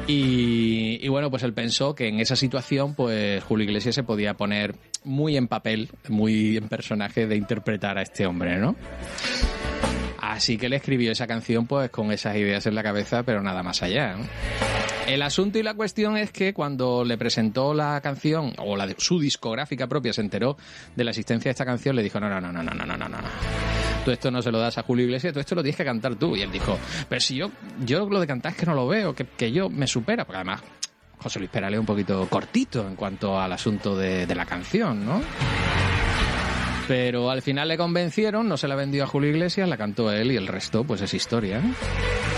Y bueno, pues él pensó que en esa situación, pues Julio Iglesias se podía poner muy en papel, muy en personaje de interpretar a este hombre, ¿no? Así que le escribió esa canción pues con esas ideas en la cabeza, pero nada más allá, ¿no? El asunto y la cuestión es que cuando le presentó la canción, o su discográfica propia se enteró de la existencia de esta canción, le dijo, no. Tú esto no se lo das a Julio Iglesias, tú esto lo tienes que cantar tú. Y él dijo, pero si yo lo de cantar es que no lo veo, que yo me supera, porque además José Luis Perales es un poquito cortito en cuanto al asunto de la canción, ¿no? Pero al final le convencieron, no se la vendió a Julio Iglesias, la cantó él y el resto pues es historia, ¿eh?